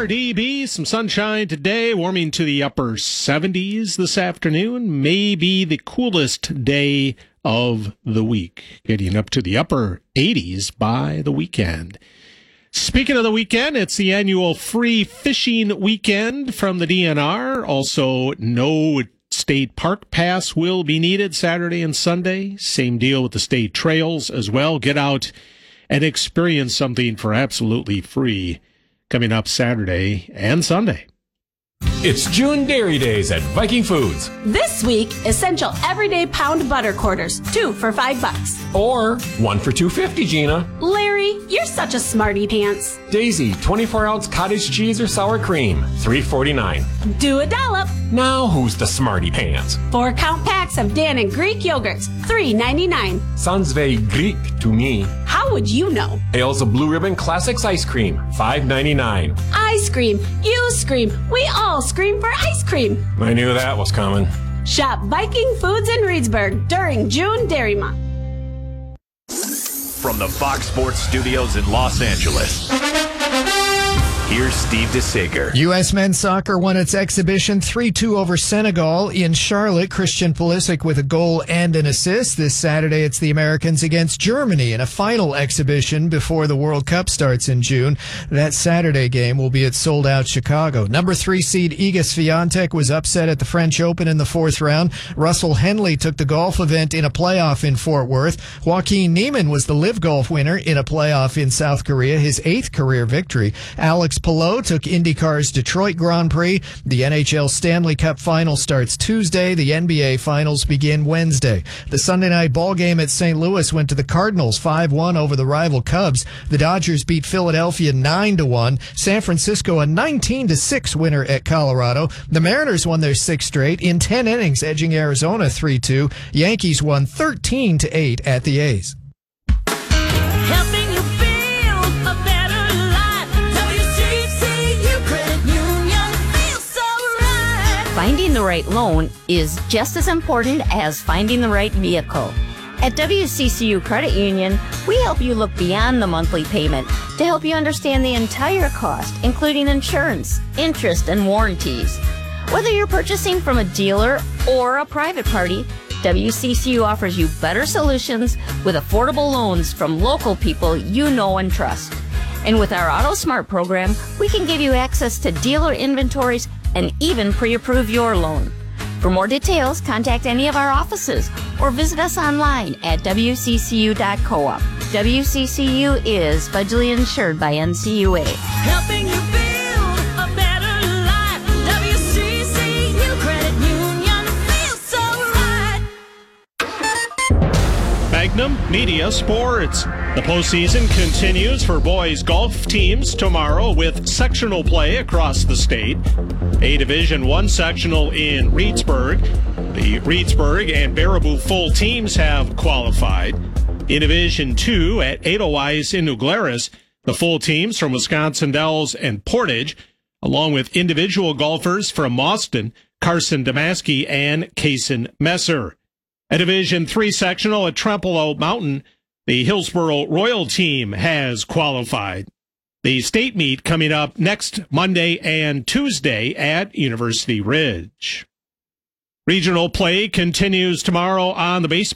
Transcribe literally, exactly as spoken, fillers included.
R D B, some sunshine today, warming to the upper seventies this afternoon. Maybe the coolest day of the week, getting up to the upper eighties by the weekend. Speaking of the weekend, it's the annual free fishing weekend from the D N R. Also, no state park pass will be needed Saturday and Sunday. Same deal with the state trails as well. Get out and experience something for absolutely free coming up Saturday and Sunday. It's June Dairy Days at Viking Foods. This week, essential everyday pound butter quarters, two for five bucks. Or one for two fifty, Gina. Larry, you're such a smarty pants. Daisy, twenty-four ounce cottage cheese or sour cream, three forty-nine. Do a dollop. Now who's the smarty pants? Four count packs of Dan and Greek yogurts, three ninety-nine. Sounds very Greek to me. How would you know? Ales of Blue Ribbon Classics ice cream, five ninety-nine. I scream, you scream, we all scream for ice cream. I knew that was coming. Shop Viking Foods in Reedsburg during June Dairy Month. From the Fox Sports Studios in Los Angeles, here's Steve DeSager. U S men's soccer won its exhibition three two over Senegal in Charlotte. Christian Pulisic with a goal and an assist. This Saturday, it's the Americans against Germany in a final exhibition before the World Cup starts in June. That Saturday game will be at sold-out Chicago. Number three seed Iga Swiatek was upset at the French Open in the fourth round. Russell Henley took the golf event in a playoff in Fort Worth. Joaquin Niemann was the Live Golf winner in a playoff in South Korea, his eighth career victory. Alex Palou took IndyCar's Detroit Grand Prix. The N H L Stanley Cup final starts Tuesday. The N B A finals begin Wednesday. The Sunday night ball game at Saint Louis went to the Cardinals five one over the rival Cubs. The Dodgers beat Philadelphia nine to one. San Francisco a nineteen to six winner at Colorado. The Mariners won their sixth straight in ten innings, edging Arizona three two. Yankees won thirteen to eight at the A's. Helping you build a better life. W C C U Credit Union feels so right. Finding the right loan is just as important as finding the right vehicle. At W C C U Credit Union, we help you look beyond the monthly payment to help you understand the entire cost, including insurance, interest, and warranties. Whether you're purchasing from a dealer or a private party, W C C U offers you better solutions with affordable loans from local people you know and trust. And with our Auto Smart program, we can give you access to dealer inventories and even pre-approve your loan. For more details, contact any of our offices or visit us online at w c c u dot coop. W C C U is federally insured by N C U A. Helping you build a better life. W C C U Credit Union feels so right. Magnum Media Sports. The postseason continues for boys golf teams tomorrow with sectional play across the state. A Division One sectional in Reedsburg. The Reedsburg and Baraboo full teams have qualified. In Division Two at Edelweiss in New Glarus, the full teams from Wisconsin Dells and Portage, along with individual golfers from Mauston, Carson Damaski, and Kaysen Messer. A Division Three sectional at Trempealeau Mountain, the Hillsboro Royal team has qualified. The state meet coming up next Monday and Tuesday at University Ridge. Regional play continues tomorrow on the baseball